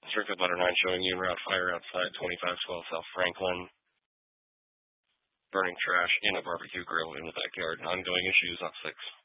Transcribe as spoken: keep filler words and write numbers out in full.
Circuit Letter nine showing you en route fire outside twenty-five twelve South Franklin. Burning trash in a barbecue grill in the backyard. Ongoing issues, op six.